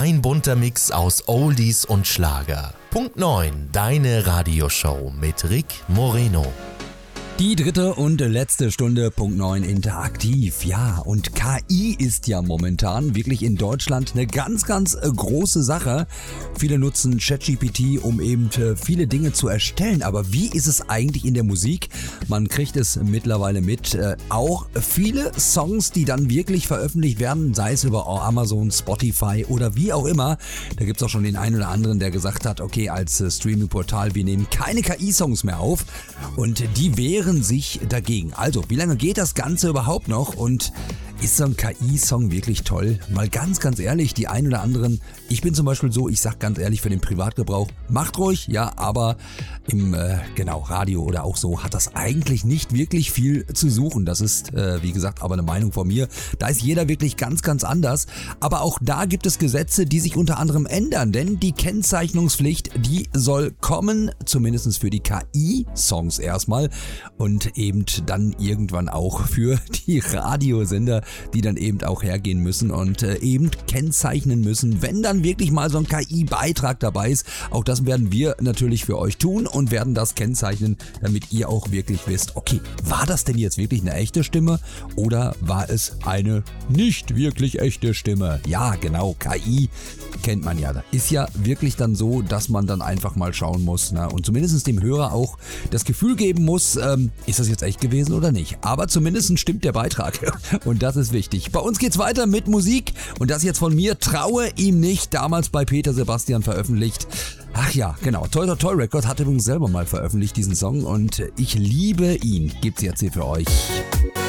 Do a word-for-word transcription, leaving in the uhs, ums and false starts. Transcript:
Ein bunter Mix aus Oldies und Schlager. Punkt neun, deine Radioshow mit Rick Moreno. Die dritte und letzte Stunde, Punkt neun, interaktiv. Ja, und K I ist ja momentan wirklich in Deutschland eine ganz, ganz große Sache. Viele nutzen ChatGPT, um eben viele Dinge zu erstellen. Aber wie ist es eigentlich in der Musik? Man kriegt es mittlerweile mit. Auch viele Songs, die dann wirklich veröffentlicht werden, sei es über Amazon, Spotify oder wie auch immer. Da gibt es auch schon den einen oder anderen, der gesagt hat, okay, als Streaming-Portal, wir nehmen keine K I-Songs mehr auf. Und die wären sich dagegen. Also, wie lange geht das Ganze überhaupt noch und ist so ein K I-Song wirklich toll? Mal ganz, ganz ehrlich, die ein oder anderen, ich bin zum Beispiel so, ich sag ganz ehrlich, für den Privatgebrauch, macht ruhig, ja, aber im, äh, genau, Radio oder auch so hat das eigentlich nicht wirklich viel zu suchen. Das ist, äh, wie gesagt, aber eine Meinung von mir. Da ist jeder wirklich ganz, ganz anders. Aber auch da gibt es Gesetze, die sich unter anderem ändern, denn die Kennzeichnungspflicht, die soll kommen, zumindest für die K I-Songs erstmal und eben dann irgendwann auch für die Radiosender, die dann eben auch hergehen müssen und äh, eben kennzeichnen müssen, wenn dann wirklich mal so ein K I-Beitrag dabei ist. Auch das werden wir natürlich für euch tun und werden das kennzeichnen, damit ihr auch wirklich wisst, okay, war das denn jetzt wirklich eine echte Stimme oder war es eine nicht wirklich echte Stimme? Ja, genau, K I kennt man ja. Ist ja wirklich dann so, dass man dann einfach mal schauen muss, ne? Und zumindest dem Hörer auch das Gefühl geben muss, ähm, ist das jetzt echt gewesen oder nicht? Aber zumindest stimmt der Beitrag und das ist wichtig. Bei uns geht's weiter mit Musik und das jetzt von mir, Traue ihm nicht, damals bei Peter Sebastian veröffentlicht. Ach ja, genau, Toy Toy Toy Record hat übrigens selber mal veröffentlicht diesen Song und ich liebe ihn. Gibt's jetzt hier für euch.